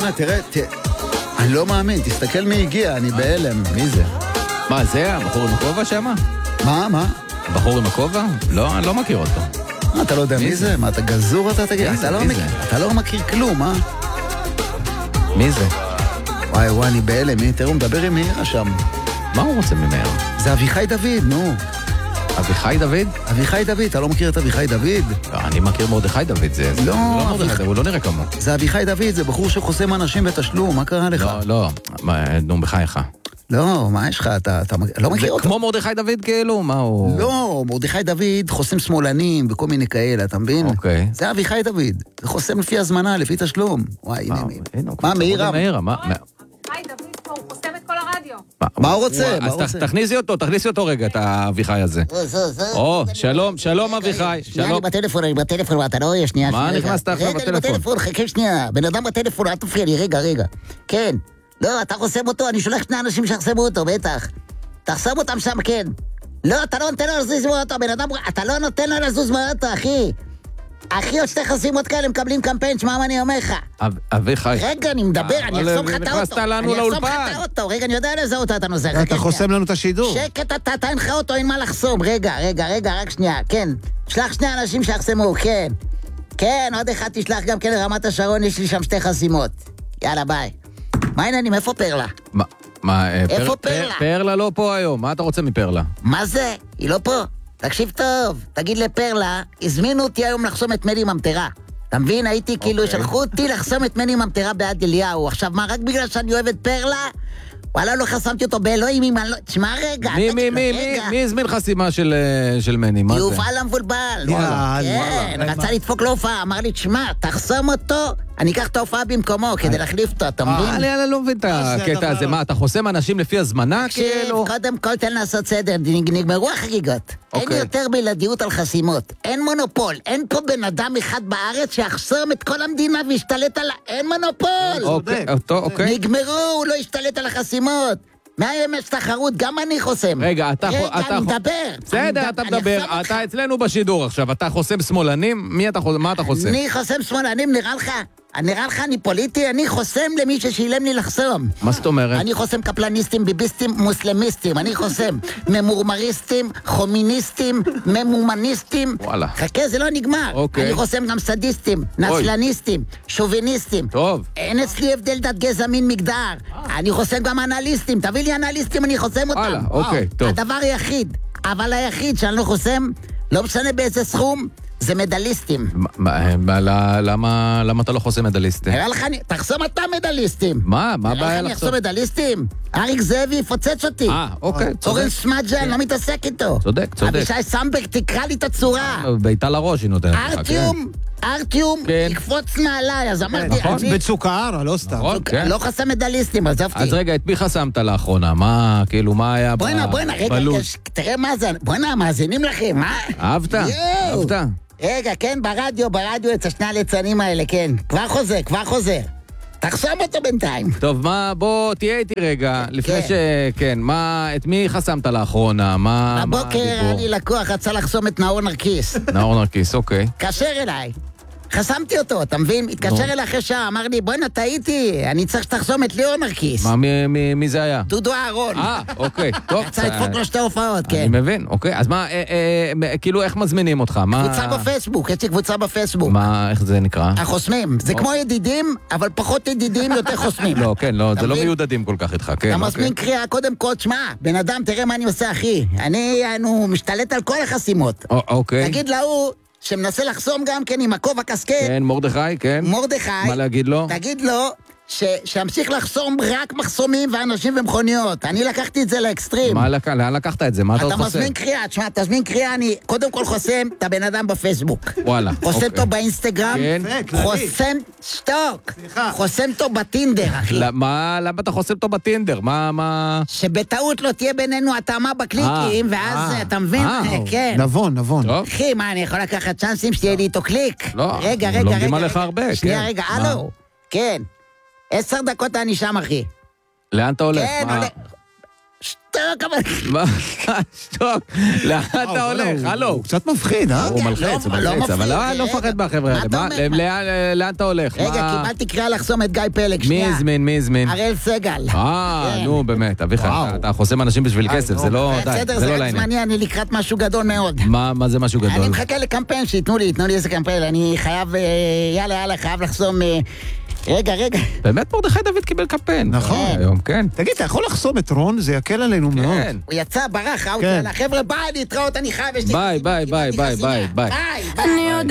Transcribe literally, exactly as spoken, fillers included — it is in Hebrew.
מה, תראה, אני לא מאמין, תסתכל מי הגיע, אני בהלם, מי זה? מה, זה הבחור עם הכובע שמה? מה, מה? הבחור עם הכובע? לא, אני לא מכיר אותו. מה, אתה לא יודע מי זה? מה, אתה גזור אתה תגיד? אתה לא מכיר כלום, אה? מי זה? וואי, וואי, אני בהלם, מי? תראו, מדבר עם מאירה שם. מה הוא רוצה ממאירה? זה אביחי דוד, נו. אביחי דוד? אביחי דוד, אתה לא מכיר את אביחי דוד? לא, אני מכיר מרדכי דוד, זה לא, לא מרדכי דוד, הוא לא נראה כמו. זה אביחי דוד, זה בחור שחוסם אנשים בתשלום, מה קרה לך? לא, לא, נו, בחייך. לא, מה יש לך? אתה לא מכיר אותו? כמו מרדכי דוד כאילו? מה הוא... לא, מרדכי דוד חוסם שמאלנים וכל מיני כאלה, אתה מבין? אוקיי. זה אביחי דוד, זה חוסם לפי הזמנה, לפי תשלום. וואי, הנה, מה, מאירה? אביחי דוד פה, הוא חוסם את כל הרדיו. מה הוא רוצה? אז תכניסי אותו, תכניסי אותו רגע, את האביחי הזה. או, שלום, שלום אביחי. שנייה, אני בטלפון, אני בטלפון, אתה לא רואה, שנייה. מה נכנסת עכשיו בטלפון? רגע, אני בטלפון, חכה שנייה, בן אדם בטלפון, אל תפריע לי, רגע, רגע. כן. לא, אתה חוסם אותו, אני שולח שני אנשים שיחסמו אותו, בטח. תחסם אותם שם, כן. לא, אתה לא נותן לו לזוז מאוטו, בן אדם, אתה לא נותן לו לזוז מאוטו, אחי. אחי, עוד שתי חסימות כאלה מקבלים קמפיין, שמה מה אני אומר לך? אביחי. רגע, אני מדבר, אני אחסום לך את האוטו. נכנסת לנו לאולפן. אני אחסום לך את האוטו, רגע, אני יודע לאיזה אוטו אתה נוזר. אתה חוסם לנו את השידור. שקט, אתה תן לך אוטו, אין מה לחסום. רגע, רגע, רגע, רק שנייה, כן. שלח שני אנשים שיחסמו, כן. כן, עוד אחד תשלח גם כן לרמת השרון, יש לי שם שתי חסימות. יאללה, ביי. מה העניינים? איפה פרלה? מה? מה? איפה פרלה? פרלה לא פה היום, מה אתה רוצה מפרלה? מה זה? היא לא פה. תקשיב טוב, תגיד לפרלה, הזמינו אותי היום לחסום את מני ממטרה. אתה מבין? הייתי כאילו, שלחו אותי לחסום את מני ממטרה בעד אליהו. עכשיו מה, רק בגלל שאני אוהב את פרלה? וואלה, לא חסמתי אותו באלוהים, אם אני לא... תשמע רגע, מי, מי, מי, מי, מי הזמין חסימה של מני? מה זה? יופעל המבולבל. כן, רצה לדפוק לו הופעה, אמר לי, תשמע, תחסום אותו, אני אקח את ההופעה במקומו כדי להחליף אותו, אתה מבין? אני לא מבין את הקטע הזה, מה, אתה חוסם אנשים לפי הזמנה כאילו? קודם כל תן לעשות סדר, נגמרו החגיגות. אין יותר בלעדיות על חסימות, אין מונופול, אין פה בן אדם אחד בארץ שיחסום את כל המדינה וישתלט על... אין מונופול! נגמרו, הוא לא ישתלט על החסימות. מהיום יש תחרות, גם אני חוסם. רגע, אתה... רגע, אני מדבר. בסדר, אתה מדבר, אתה אצלנו בשידור עכשיו, אתה חוסם שמאלנים? מי אתה חוסם? מה אתה חוסם? אני חוסם שמאלנים, נראה לך? נראה לך אני פוליטי? אני חוסם למי ששילם לי לחסום. מה זאת אומרת? אני חוסם קפלניסטים, ביביסטים, מוסלמיסטים. אני חוסם ממורמריסטים, חומיניסטים, ממומניסטים. וואלה. חכה, זה לא נגמר. אוקיי. אני חוסם גם סדיסטים, נצלניסטים, שוביניסטים. טוב. אין אצלי הבדל דת גזע מין מגדר. אני חוסם גם אנליסטים. תביא לי אנליסטים, אני חוסם אותם. וואלה, אוקיי, טוב. הדבר היחיד, אבל היחיד שאני לא חוסם, לא משנה באיזה סכום, זה מדליסטים. למה אתה לא חוסם מדליסטים? תחסום אתה מדליסטים. מה? מה הבעיה לחסום? אני אחסום מדליסטים? אריק זאבי יפוצץ אותי. אה, אוקיי, צודק. אורן סמאג'ה, אני לא מתעסק איתו. צודק, צודק. אבישי סמברג, תקרא לי את הצורה. ביתה לראש היא נותנת לך, כן. ארטיום, ארטיום, יקפוץ מעליי, אז אמרתי... בצוקר, לא סתם. לא חסם מדליסטים, עזבתי. אז רגע, את מי חסמת לאחרונה? מה, כאילו, מה היה בלו"ז? בוא'נה, בוא'נה, רגע, תראה מה זה, בוא'נה, מאזינים לכם, מה? אהבת? אהבת? רגע, כן, ברדיו, ברדיו, את השני הליצנים האלה, כן. כבר חוזר, כבר חוזר. תחסום אותו בינתיים. טוב, מה, בוא, תהיה איתי רגע, לפני ש... כן, מה, את מי חסמת לאחרונה? מה הדיבור? הבוקר היה לי לקוח, רצה לחסום את נאור נרקיס. נאור נרקיס, אוקיי. קשר אליי. חסמתי אותו, אתה מבין? התקשר אליי אחרי שעה, אמר לי, בוא'נה, טעיתי, אני צריך שתחסום את ליאור נרקיס. מה, מי זה היה? דודו אהרון. אה, אוקיי, טוב. רצה לדפוק לו שתי הופעות, כן. אני מבין, אוקיי, אז מה, כאילו, איך מזמינים אותך? קבוצה בפייסבוק, יש לי קבוצה בפייסבוק. מה, איך זה נקרא? החוסמים, זה כמו ידידים, אבל פחות ידידים, יותר חוסמים. לא, כן, לא, זה לא מיודדים כל כך איתך, כן. אתה מזמין קריאה, קודם כל, שמע, בן אדם, תראה מה אני עושה, אחי. אני, אני משתלט על כל החסימות. אוקיי. תגיד להוא, שמנסה לחסום גם כן עם הכובע קסקט. כן, מרדכי, כן. מרדכי. מה להגיד לו? תגיד לו שהמשיך לחסום רק מחסומים ואנשים ומכוניות. אני לקחתי את זה לאקסטרים. מה, לאן לקחת את זה? מה אתה עוד חוסם? אתה מזמין קריאה, תשמע, תזמין קריאה, אני קודם כל חוסם את הבן אדם בפייסבוק. וואלה. חוסם אותו באינסטגרם. כן. חוסם, שטוק. חוסם אותו בטינדר, אחי. למה אתה חוסם אותו בטינדר? מה, מה... שבטעות לא תהיה בינינו התאמה בקליקים, ואז אתה מבין? כן. נבון, נבון. אחי, מה, אני יכול לקחת צ'אנסים שתהיה לי איתו קליק? לא, רגע, רגע, לומדים עליך הרבה, שנייה, רגע, הלו. כן. עשר דקות אני שם, אחי. לאן אתה הולך? כן, הולך. שטוק, כמה... מה? שתוק, לאן אתה הולך? הלו. הוא קצת מפחיד, אה? הוא מלחץ, הוא לא מלחץ, אבל מפחיד, לא- לא רגע. מפחד מהחבר'ה מה האלה. אתה מה- אומר? לאן- לאן אתה הולך? רגע, מה- קיבלתי קריאה לחסום את גיא פלג, מי שנייה. הזמין? מי הזמין? הראל סגל. אה, כן. נו באמת, אביחי, וואו. אתה- אתה חוסם אנשים בשביל כסף, זה לא, די, בסדר, זה לא זה רק לעניין. זמני, אני לקראת משהו גדול מאוד. מה מה זה משהו גדול? אני מחכה לקמפיין, שייתנו לי, ייתנו לי איזה קמפיין, אני חייב, אה, יאללה, יאללה, חייב לחסום... אה, רגע, רגע. באמת מרדכי דוד קיבל קמפיין. נכון. היום, כן. תגיד, אתה יכול לחסום את רון? זה יקל עלינו מאוד. כן. הוא יצא, ברח, ראו, כן. יאללה, חבר'ה, ביי, להתראות, אני חייב, יש לי... ביי, ביי, ביי, ביי, ביי, ביי. ביי, ביי.